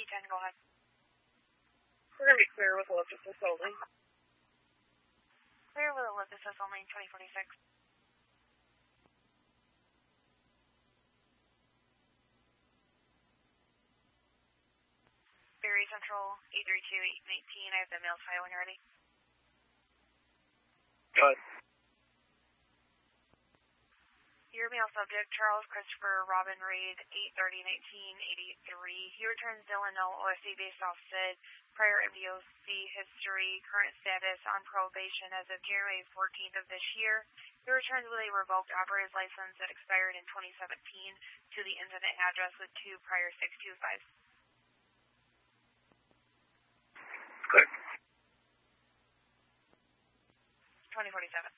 10, go ahead. We're going to be clear with elliptic assist only. Clear with elliptic assist only, 2046. Berry Central, 832-819, I have the mails filing already. Go ahead. Your mail subject, Charles Christopher Robin Reed, 830-1983. He returns Delano OSC based off said prior MDOC history, current status on probation as of January 14th of this year. He returns with a revoked operator's license that expired in 2017 to the incident address with 2 prior 625s. Clear. 2047.